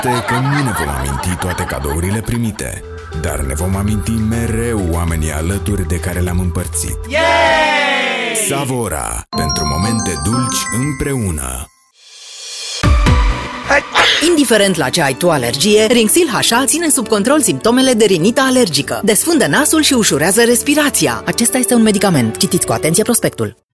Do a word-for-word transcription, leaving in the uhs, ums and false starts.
este că nu ne vom aminti toate cadourile primite, dar ne vom aminti mereu oamenii alături de care le-am împărțit. Yay! Savora, pentru momente dulci împreună. Indiferent la ce ai tu alergie, Rinxil H A ține sub control simptomele de rinită alergică. Desfundă nasul și ușurează respirația. Acesta este un medicament. Citiți cu atenție prospectul.